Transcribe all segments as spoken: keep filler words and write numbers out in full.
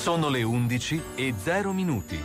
Sono le undici e zero minuti.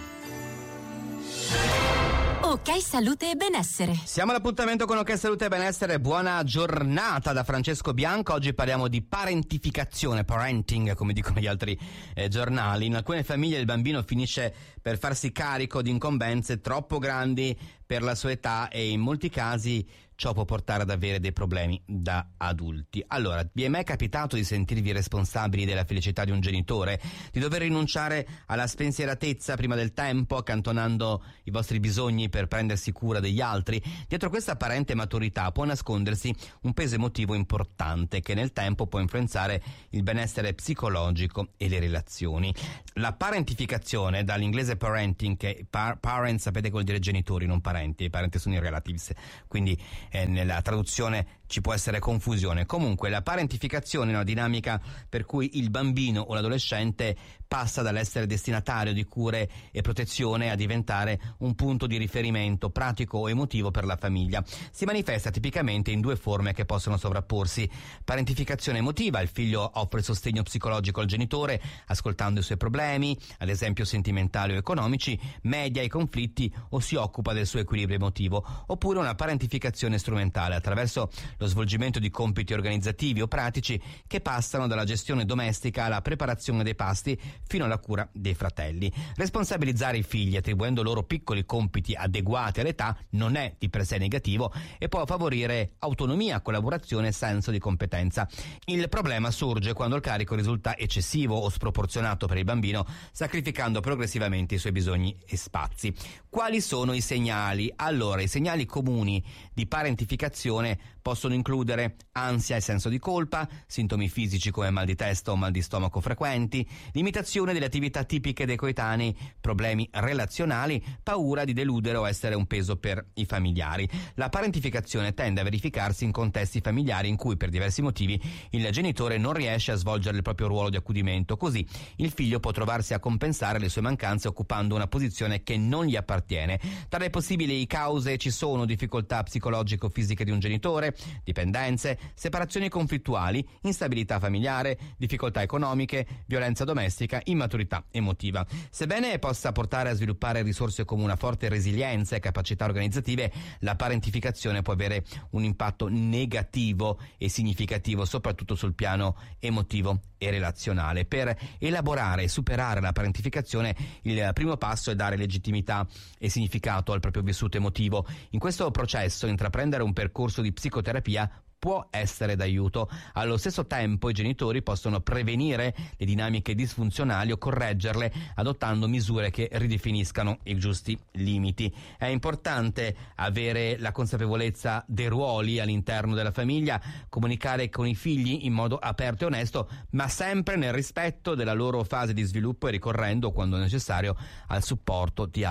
Ok Salute e Benessere. Siamo all'appuntamento con Ok Salute e Benessere. Buona giornata da Francesco Bianco. Oggi parliamo di parentificazione, parenting come dicono gli altri eh, giornali. In alcune famiglie il bambino finisce per farsi carico di incombenze troppo grandi per la sua età e in molti casi ciò può portare ad avere dei problemi da adulti. Allora, vi è mai capitato di sentirvi responsabili della felicità di un genitore? Di dover rinunciare alla spensieratezza prima del tempo, accantonando i vostri bisogni per prendersi cura degli altri? Dietro questa apparente maturità può nascondersi un peso emotivo importante che nel tempo può influenzare il benessere psicologico e le relazioni. La parentificazione, dall'inglese parenting, che par- parent sapete che vuol dire genitori, non parenti, i parenti sono i relatives, quindi eh, nella traduzione ci può essere confusione. Comunque la parentificazione è una dinamica per cui il bambino o l'adolescente passa dall'essere destinatario di cure e protezione a diventare un punto di riferimento pratico o emotivo per la famiglia. Si manifesta tipicamente in due forme che possono sovrapporsi. Parentificazione emotiva: il figlio offre sostegno psicologico al genitore ascoltando i suoi problemi, ad esempio sentimentali o economici, media i conflitti o si occupa del suo equilibrio emotivo. Oppure una parentificazione strumentale, attraverso lo svolgimento di compiti organizzativi o pratici che passano dalla gestione domestica alla preparazione dei pasti fino alla cura dei fratelli. Responsabilizzare i figli attribuendo loro piccoli compiti adeguati all'età non è di per sé negativo e può favorire autonomia, collaborazione e senso di competenza. Il problema sorge quando il carico risulta eccessivo o sproporzionato per il bambino, sacrificando progressivamente i suoi bisogni e spazi. Quali sono i segnali? Allora, i segnali comuni di parentificazione possono includere ansia e senso di colpa, sintomi fisici come mal di testa o mal di stomaco frequenti, limitazione delle attività tipiche dei coetanei, problemi relazionali, paura di deludere o essere un peso per i familiari. La parentificazione tende a verificarsi in contesti familiari in cui per diversi motivi il genitore non riesce a svolgere il proprio ruolo di accudimento, così il figlio può trovarsi a compensare le sue mancanze occupando una posizione che non gli appartiene. Tra le possibili cause ci sono difficoltà psicologico-fisiche di un genitore, dipendenze, separazioni conflittuali, instabilità familiare, difficoltà economiche, violenza domestica, immaturità emotiva. Sebbene possa portare a sviluppare risorse come una forte resilienza e capacità organizzative, la parentificazione può avere un impatto negativo e significativo soprattutto sul piano emotivo e relazionale. Per elaborare e superare la parentificazione, il primo passo è dare legittimità e significato al proprio vissuto emotivo. In questo processo intraprendere un percorso di psicoterapia può essere d'aiuto. Allo stesso tempo i genitori possono prevenire le dinamiche disfunzionali o correggerle adottando misure che ridefiniscano i giusti limiti. È importante avere la consapevolezza dei ruoli all'interno della famiglia, comunicare con i figli in modo aperto e onesto, ma sempre nel rispetto della loro fase di sviluppo e ricorrendo, quando necessario, al supporto di